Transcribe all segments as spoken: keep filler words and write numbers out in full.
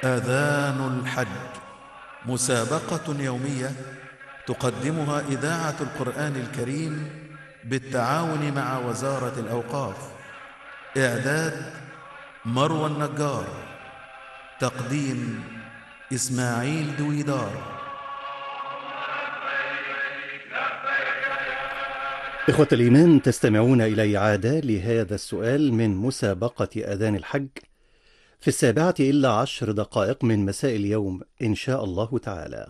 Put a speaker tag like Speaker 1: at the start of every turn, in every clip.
Speaker 1: آذان الحج، مسابقة يومية تقدمها إذاعة القرآن الكريم بالتعاون مع وزارة الأوقاف. إعداد مروى النجار، تقديم إسماعيل دويدار.
Speaker 2: إخوة الإيمان، تستمعون إلى إعادة لهذا السؤال من مسابقة آذان الحج في السابعة إلا عشر دقائق من مساء اليوم إن شاء الله تعالى.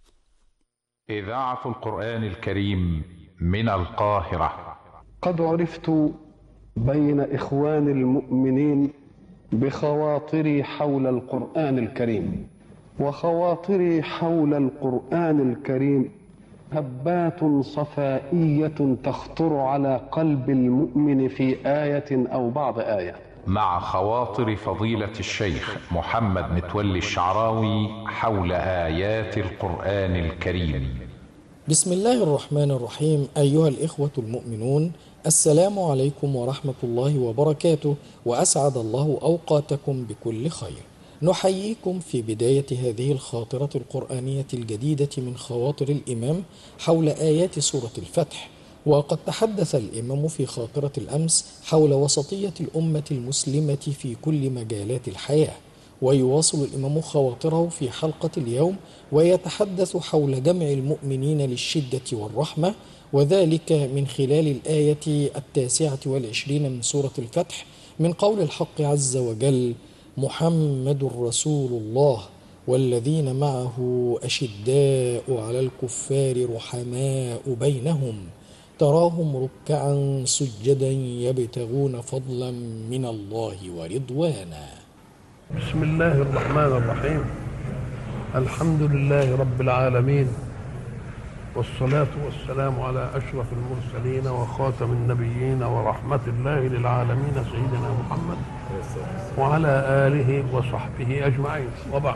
Speaker 3: إذاعة القرآن الكريم من القاهرة.
Speaker 4: قد عرفت بين إخوان المؤمنين بخواطري حول القرآن الكريم، وخواطري حول القرآن الكريم هبات صفائية تخطر على قلب المؤمن في آية أو بعض آية.
Speaker 3: مع خواطر فضيلة الشيخ محمد متولي الشعراوي حول آيات القرآن الكريم.
Speaker 5: بسم الله الرحمن الرحيم. أيها الإخوة المؤمنون، السلام عليكم ورحمة الله وبركاته، وأسعد الله أوقاتكم بكل خير. نحييكم في بداية هذه الخاطرة القرآنية الجديدة من خواطر الإمام حول آيات سورة الفتح. وقد تحدث الإمام في خاطرة الأمس حول وسطية الأمة المسلمة في كل مجالات الحياة، ويواصل الإمام خواطره في حلقة اليوم ويتحدث حول جمع المؤمنين للشدة والرحمة، وذلك من خلال الآية التاسعة والعشرين من سورة الفتح من قول الحق عز وجل: محمد رسول الله والذين معه أشداء على الكفار رحماء بينهم تراهم ركعا سجدا يبتغون فضلا من الله ورضوانا.
Speaker 4: بسم الله الرحمن الرحيم. الحمد لله رب العالمين، والصلاة والسلام على أشرف المرسلين وخاتم النبيين ورحمة الله للعالمين سيدنا محمد وعلى آله وصحبه أجمعين، وبعد.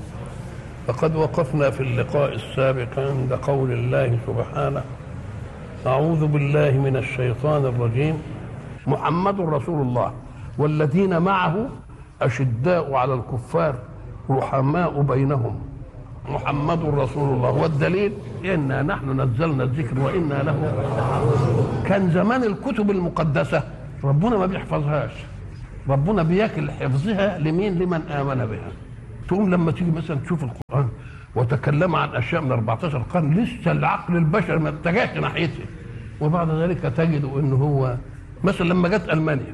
Speaker 4: فقد وقفنا في اللقاء السابق عند قول الله سبحانه: أعوذ بالله من الشيطان الرجيم، محمد رسول الله والذين معه أشداء على الكفار رحماء بينهم. محمد رسول الله، والدليل إنا نحن نزلنا الذكر وإنا له. كان زمان الكتب المقدسة ربنا ما بيحفظهاش، ربنا بياكل حفظها لمين؟ لمن آمن بها. تقوم لما تيجي مثلا تشوف القرآن وتكلم عن أشياء من أربعة عشر قرن لسه العقل البشري ما اتجهش ناحيته، وبعد ذلك تجد إنه هو مثلا لما جت ألمانيا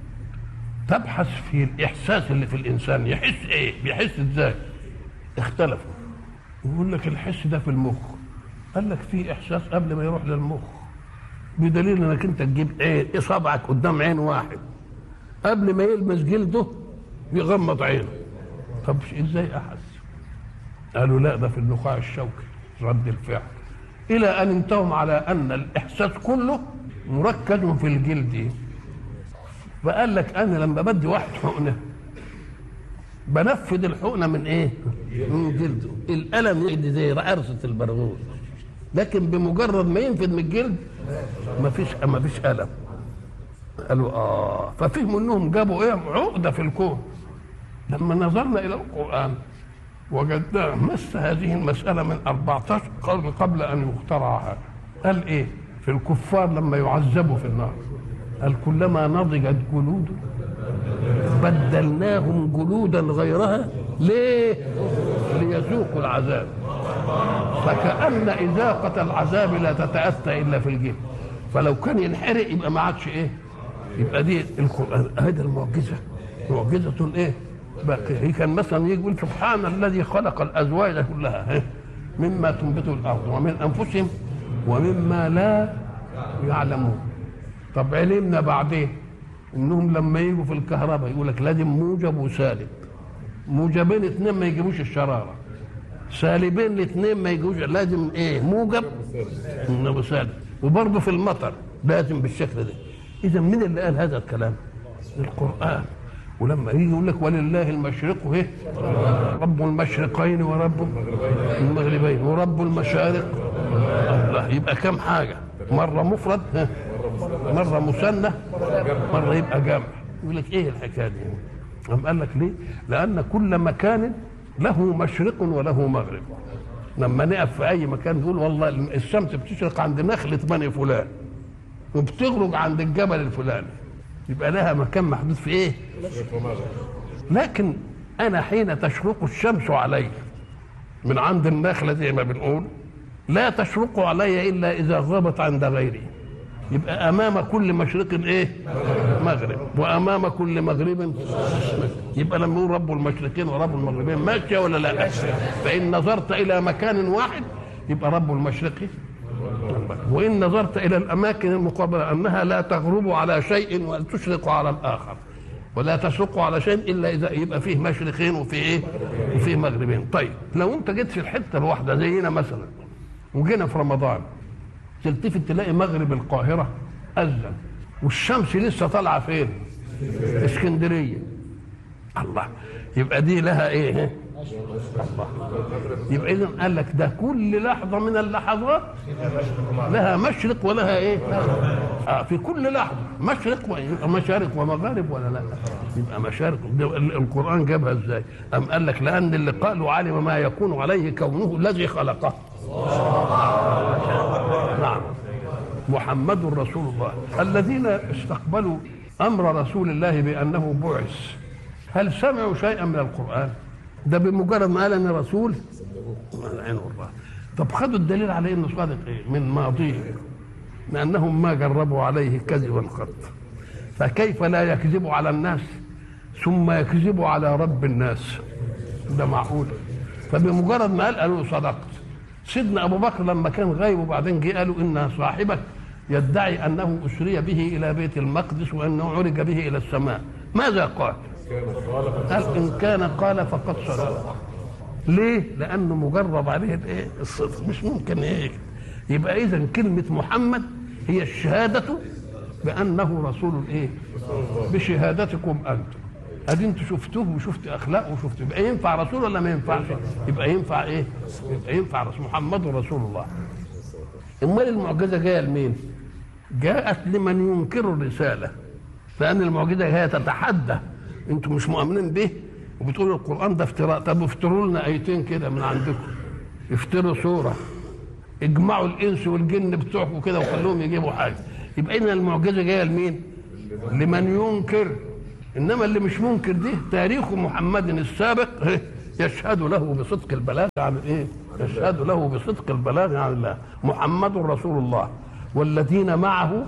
Speaker 4: تبحث في الإحساس اللي في الإنسان، يحس إيه؟ بيحس إزاي؟ اختلفوا. يقول لك الحس ده في المخ، قال لك في إحساس قبل ما يروح للمخ، بدليل إنك أنت تجيب عين إصابعك قدام عين واحد قبل ما يلمس جلده يغمض عينه. طب إزاي أحس؟ قالوا لا، ده في النخاع الشوكي، رد الفعل، إلى أن انتهوا على أن الإحساس كله مركز في الجلد. فقال لك أنا لما بدي واحد حقنة بنفذ الحقنة من إيه؟ من جلده. الألم يجي زي عرسة البرغوث، لكن بمجرد ما ينفذ من الجلد مفيش مفيش ألم. قالوا آه، ففهموا إنهم جابوا إيه؟ عقدة في الكون. لما نظرنا إلى القرآن وجدناه مس هذه المسألة من أربعة عشر قرن قبل أن يخترعها. قال إيه؟ في الكفار لما يعذبوا في النار قال: كلما نضجت جلوده بدلناهم جلودا غيرها. ليه؟ ليذوقوا العذاب. فكأن إذاقة العذاب لا تتأتى إلا في الجلد، فلو كان ينحرق يبقى ما عادش إيه؟ يبقى دي القرآن. هذه المعجزة، معجزة إيه؟ هي كان مثلا يقول: سبحان الذي خلق الأزواج كلها مما تنبت الأرض ومن أنفسهم ومما لا يعلمون. طب علمنا بعدين انهم لما يجوا في الكهرباء يقول لك لازم موجب وسالب، موجبين اثنين ما يجيبوش الشراره، سالبين الاثنين ما يجيبوش، لازم ايه؟ موجب وسالب. وبرضه في المطر لازم بالشكل ده. اذا مين اللي قال هذا الكلام؟ القرآن. ولما يجي يقول لك ولله المشرق ايه؟ رب المشرقين ورب المغربين ورب المشارق. الله، يبقى كم حاجه؟ مره مفرد، مره مثنى، مره يبقى جمع. يقول لك ايه الحكايه دي؟ قام قال لك ليه؟ لأن كل مكان له مشرق وله مغرب. لما نقف في أي مكان نقول والله الشمس بتشرق عند نخلة بني فلان وبتغرب عند الجبل الفلاني، يبقى لها مكان محدود في إيه؟ لكن أنا حين تشرق الشمس علي من عند النخلة زي ما بنقول لا تشرق علي إلا إذا غابت عند غيري، يبقى أمام كل مشرق إيه؟ مغرب، وأمام كل مغرب مغرب. يبقى لما نقول رب المشرقين ورب المغربين ماشية ولا لا؟ فإن نظرت إلى مكان واحد يبقى رب المشرق، وإن نظرت إلى الأماكن المقابلة أنها لا تغرب على شيء وتشرق على الآخر، ولا تشرق على شيء إلا إذا يبقى فيه مشرقين وفيه إيه؟ وفيه مغربين. طيب لو أنت جيت في الحتة الواحدة زينا مثلا وجينا في رمضان تلتفت تلاقي مغرب القاهرة أذن والشمس لسه طالعة فين؟ اسكندرية. الله، يبقى دي لها ايه؟ الله، يبقى إذن قال لك ده كل لحظة من اللحظات لها مشرق ولها ايه؟ آه في كل لحظة مشرق ومشارق ومغارب ولا لا؟ يبقى مشارق. القرآن جابها ازاي؟ أم قال لك لأن اللي قالوا علم ما يكون عليه كونه الذي خلقه. نعم، محمد رسول الله. الذين استقبلوا أمر رسول الله بأنه بعث هل سمعوا شيئا من القرآن؟ ده بمجرد ما قال أن رسول عين الله. طب خدوا الدليل على أنه صادق إيه؟ من ماضيه، لأنهم ما جربوا عليه كذبا قط، فكيف لا يكذب على الناس ثم يكذب على رب الناس؟ ده معقول؟ فبمجرد ما قال قالوا صدقت. سيدنا أبو بكر لما كان غايب وبعدين جه قالوا إن صاحبك يدعي أنه أسري به إلى بيت المقدس وأنه عرج به إلى السماء، ماذا قال؟ قال إن كان قال فقد صدق. ليه؟ لأنه مجرب عليه الإيه؟ الصدق، مش ممكن إيه. يبقى إذن كلمة محمد هي الشهادة بأنه رسول الإيه؟ بشهادتكم أنتم. ادي انتوا شفتوه وشفت اخلاقه وشفت، يبقى ينفع رسول ولا ما ينفعش؟ يبقى ينفع ايه؟ يبقى ينفع رسول محمد رسول الله. امال المعجزه جايه لمين؟ جاءت لمن ينكر الرساله، لان المعجزه هي تتحدى انتوا مش مؤمنين به وبتقولوا القران ده افتراء. طب افتروا لنا ايتين كده من عندكم، افتروا سوره، اجمعوا الانس والجن بتوعكم كده وخلوهم يجيبوا حاجه. يبقى ان المعجزه جايه لمين؟ لمن ينكر. انما اللي مش منكر دي تاريخ محمد السابق يشهد له بصدق البلاغ عن ايه؟ يشهد له بصدق البلاغ عن الله. محمد رسول الله والذين معه،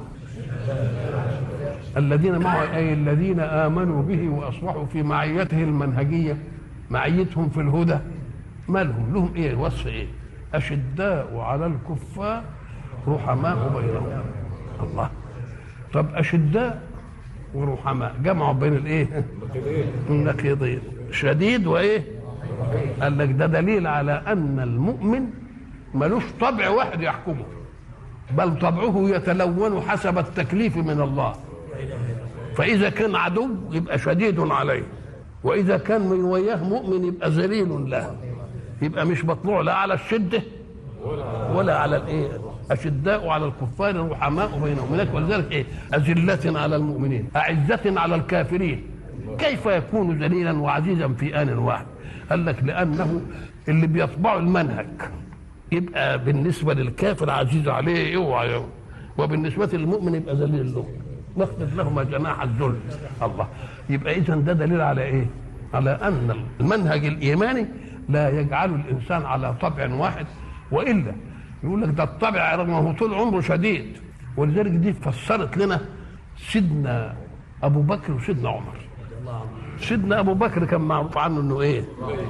Speaker 4: الذين معه اي الذين امنوا به واصبحوا في معيته المنهجيه، معيتهم في الهدى. ما لهم؟ لهم ايه؟ وصف ايه؟ اشداء على الكفار رحماء بينهم. الله، طب اشداء ورحماء جمعوا بين الايه؟ النقيضين، شديد وايه؟ قال لك ده دليل على ان المؤمن ملوش طبع واحد يحكمه، بل طبعه يتلون حسب التكليف من الله. فاذا كان عدو يبقى شديد عليه، واذا كان من وياه مؤمن يبقى ذليل له، يبقى مش مطلوع لا على الشده ولا على الايه؟ أشداء على الكفار رحماء بينهم. ولذلك ايه؟ أذلة على المؤمنين أعزة على الكافرين. كيف يكون ذليلا وعزيزا في آن واحد؟ قال لك لأنه اللي بيطبعوا المنهج يبقى بالنسبة للكافر عزيز عليه اوعى، وبالنسبة للمؤمن يبقى ذليل له، نخفض لهما جناح الذل. الله، يبقى إذا ده دليل على ايه؟ على أن المنهج الإيماني لا يجعل الإنسان على طبع واحد، وإلا يقول لك ده الطبع رغم هو طول عمره شديد. ولذلك دي فسرت لنا سيدنا ابو بكر وسيدنا عمر. سيدنا ابو بكر كان معروف عنه انه ايه؟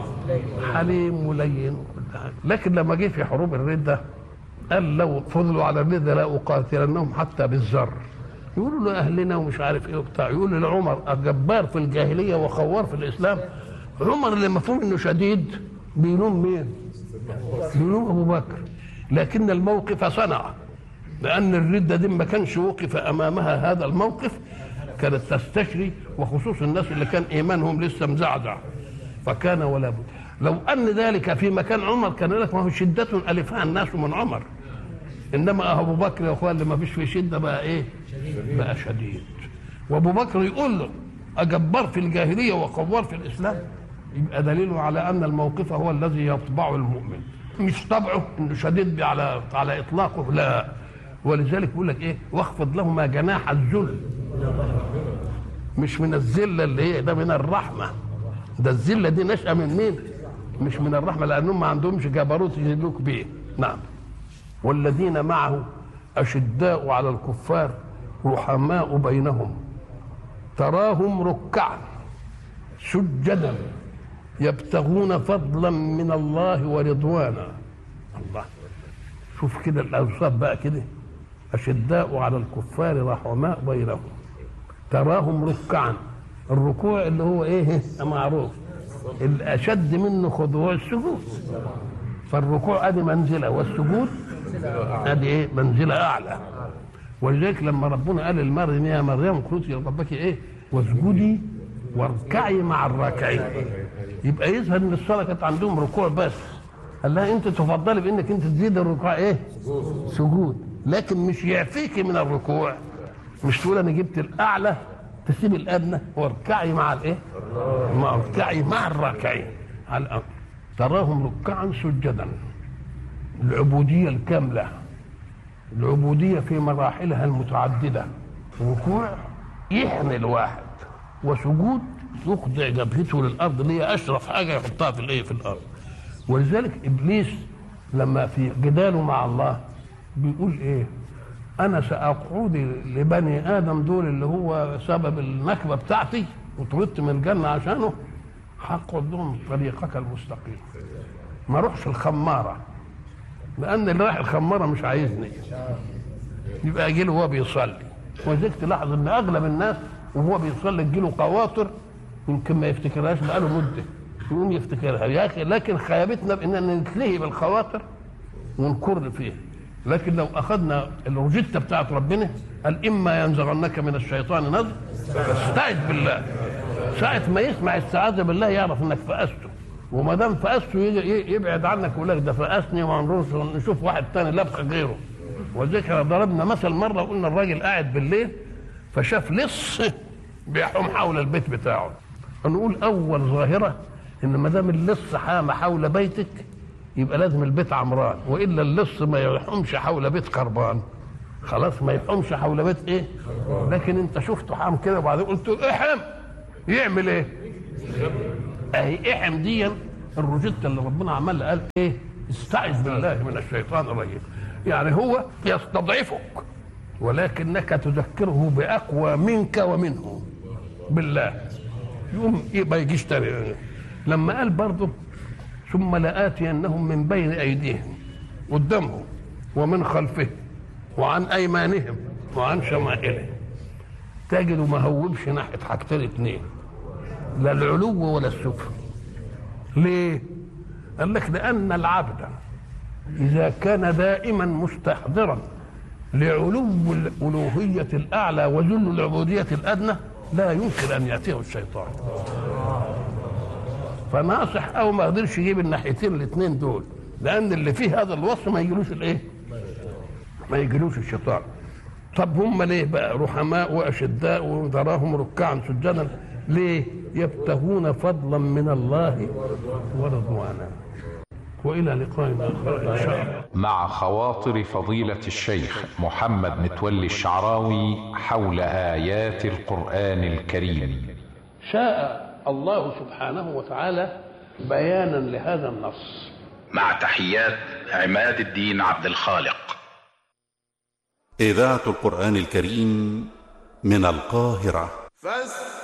Speaker 4: حليم ولين، لكن لما جه في حروب الرده قال لو فضلوا على الرده لا اقاتلنهم حتى بالذر. يقولوا له اهلنا ومش عارف ايه وبتاع، يقول لعمر جبار في الجاهليه وخوار في الاسلام. عمر اللي مفهوم انه شديد بيلوم مين؟ بيلوم ابو بكر. لكن الموقف صنع، لأن الردة دي ما كانش وقف أمامها هذا الموقف كانت تستشري، وخصوص الناس اللي كان إيمانهم لسه مزعزع، فكان ولا بد. لو أن ذلك في مكان عمر كان لك ما هو شدة ألفها الناس من عمر، إنما أبو بكر يا أخوان اللي ما فيش فيه شدة بقى إيه؟ بقى شديد. وأبو بكر يقول له أجبار في الجاهلية وقوار في الإسلام، يبقى دليل على أن الموقف هو الذي يطبع المؤمن، مش طبعه إنه شديد على على إطلاقه، لا. ولذلك بيقول لك إيه؟ واخفض لهما جناح الذل، مش من الذلة اللي هي ده، من الرحمة. ده الذلة دي نشأة من مين؟ مش من الرحمة، لأنهم ما عندهمش جبروت يذلوك بيه. نعم. والذين معه أشداء على الكفار رحماء بينهم تراهم ركعا سجدا يبتغون فضلا من الله ورضوانا. الله، شوف كده الأوصاف بقى كده، أشداء على الكفار رحماء بينهم تراهم ركعا. الركوع اللي هو ايه؟ معروف، الأشد منه خضوع السجود، فالركوع ادي منزلة والسجود ادي ايه؟ منزلة أعلى. ولذلك لما ربنا قال للمريم يا مريم اقنتي لربك ايه؟ واسجدي واركعي مع الراكعين، يبقى يظهر ان الصلاه كانت عندهم ركوع بس، قال لها انت تفضلي بانك انت تزيد الركوع ايه؟ سجود، لكن مش يعفيكي من الركوع، مش تقول انا جبت الاعلى تسيب الادنى، واركعي مع الايه؟ مع اركعي مع الراكعين على الامر. تراهم ركعا سجدا، العبوديه الكامله، العبوديه في مراحلها المتعدده، ركوع يحني الواحد، وسجود يخضع جبهته للارض اللي هي اشرف حاجه يحطها في الايه؟ في الارض. ولذلك ابليس لما في جداله مع الله بيقول ايه؟ انا ساقعد لبني ادم دول اللي هو سبب النكبه بتاعتي وطردت من الجنه عشانه، هقعد لهم طريقك المستقيم، ما اروحش الخماره، لان اللي رايح الخماره مش عايزني، يبقى اجي له وهو بيصلي. ولذلك تلاحظ ان اغلب الناس وهو بيصلي تجيله قواطر يمكن ما يفتكرهاش بقاله مده، يقوم يفتكرها يا اخي. لكن خيابتنا باننا نتلهي بالخواطر ونكر فيها. لكن لو اخذنا الروجيتا بتاعت ربنا، قال اما ينزغنك من الشيطان نزغ فاستعذ بالله، ساعه ما يسمع استعاذ بالله يعرف انك فأسته، وما دام فأسته يبعد عنك ويقول لك ده فأسني وما نشوف واحد تاني لبخ غيره. وذلك ضربنا مثل مره وقلنا الراجل قاعد بالليل فشاف لص بيحوم حول البيت بتاعه. نقول اول ظاهره ان ما دام اللص حام حول بيتك يبقى لازم البيت عمران، والا اللص ما يحومش حول بيت خربان، خلاص ما يحومش حول بيت ايه؟ لكن انت شفته حام كده وبعدين قلت احم، يعمل ايه؟ اهي احم دي الروجيتا اللي ربنا عمل قال ايه؟ استعذ بالله من الشيطان الرجيم. يعني هو يستضعفك ولكنك تذكره باقوى منك ومنه بالله، يقوم ما يجيش تاني. لما قال برضه ثم لآتينهم من بين ايديهم قدامهم ومن خلفهم وعن ايمانهم وعن شمائلهم، تجد ما هوبش ناحيه حاجتين اتنين، لا العلو ولا السفل. ليه؟ قال لك لان العبد اذا كان دائما مستحضرا لعلو الالوهيه الاعلى وذل العبوديه الادنى لا يمكن ان ياتيه الشيطان. فناصح او ما قدرش يجيب الناحيتين الاثنين دول، لان اللي فيه هذا الوصف ما يجيلوش الايه؟ ما يجيلوش الشيطان. طب هم ليه بقى رحماء واشداء وتراهم ركعا سجدا؟ ليه؟ يبتغون فضلا من الله ورضوانا. والى لقاء اخر ان شاء الله.
Speaker 3: مع خواطر فضيلة الشيخ محمد متولي الشعراوي حول آيات القرآن الكريم.
Speaker 4: شاء الله سبحانه وتعالى بيانا لهذا النص.
Speaker 6: مع تحيات عماد الدين عبد الخالق.
Speaker 7: إذاعة القرآن الكريم من القاهرة.